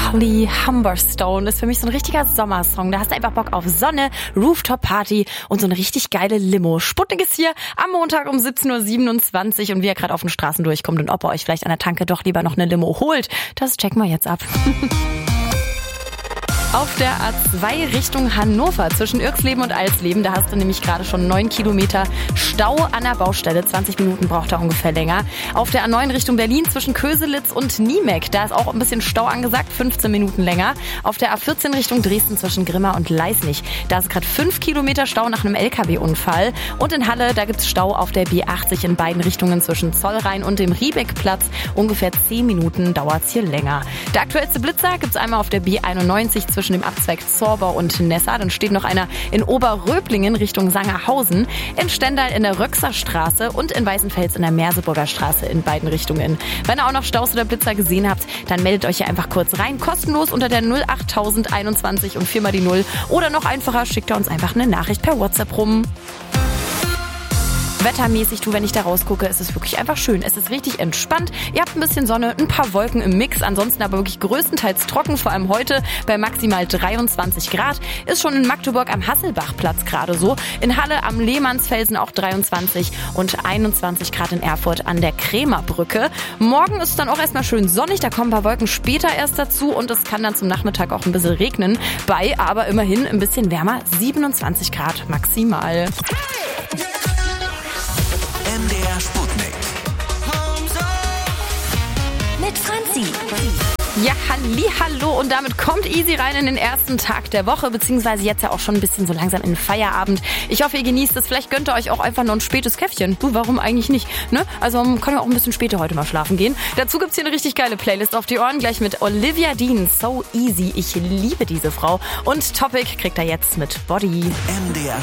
Holly Humberstone ist für mich so ein richtiger Sommersong. Da hast du einfach Bock auf Sonne, Rooftop-Party und so eine richtig geile Limo. Sputnik ist hier am Montag um 17.27 Uhr und wie er gerade auf den Straßen durchkommt und ob er euch vielleicht an der Tanke doch lieber noch eine Limo holt, das checken wir jetzt ab. Auf der A2 Richtung Hannover zwischen Irxleben und Alsleben, da hast du nämlich gerade schon 9 Kilometer Stau an der Baustelle. 20 Minuten braucht er ungefähr länger. Auf der A9 Richtung Berlin zwischen Köselitz und Niemek, da ist auch ein bisschen Stau angesagt, 15 Minuten länger. Auf der A14 Richtung Dresden zwischen Grimma und Leisnig, da ist gerade 5 Kilometer Stau nach einem LKW-Unfall. Und in Halle, da gibt's Stau auf der B80 in beiden Richtungen zwischen Zollrhein und dem Riebeckplatz. Ungefähr 10 Minuten dauert's hier länger. Der aktuellste Blitzer gibt's einmal auf der B91 zwischen dem Abzweig Zorbau und Nessa. Dann steht noch einer in Oberröblingen Richtung Sangerhausen, in Stendal in der Röxer Straße und in Weißenfels in der Merseburger Straße in beiden Richtungen. Wenn ihr auch noch Staus oder Blitzer gesehen habt, dann meldet euch hier einfach kurz rein. Kostenlos unter der 08021 und 4 mal die 0. Oder noch einfacher, schickt ihr uns einfach eine Nachricht per WhatsApp rum. Wettermäßig, wenn ich da rausgucke, ist es wirklich einfach schön. Es ist richtig entspannt. Ihr habt ein bisschen Sonne, ein paar Wolken im Mix. Ansonsten aber wirklich größtenteils trocken, vor allem heute bei maximal 23 Grad. Ist schon in Magdeburg am Hasselbachplatz gerade so. In Halle am Lehmannsfelsen auch 23 und 21 Grad in Erfurt an der Krämerbrücke. Morgen ist es dann auch erstmal schön sonnig. Da kommen ein paar Wolken später erst dazu und es kann dann zum Nachmittag auch ein bisschen regnen. Bei aber immerhin ein bisschen wärmer, 27 Grad maximal. MDR Sputnik. Mit Franzi. Ja, hallo und damit kommt Easy rein in den ersten Tag der Woche, beziehungsweise jetzt ja auch schon ein bisschen so langsam in den Feierabend. Ich hoffe, ihr genießt es. Vielleicht gönnt ihr euch auch einfach noch ein spätes Käffchen. Du, warum eigentlich nicht? Ne? Also man kann ja auch ein bisschen später heute mal schlafen gehen. Dazu gibt's hier eine richtig geile Playlist auf die Ohren, gleich mit Olivia Dean, So Easy. Ich liebe diese Frau. Und Topic kriegt er jetzt mit Body. MDR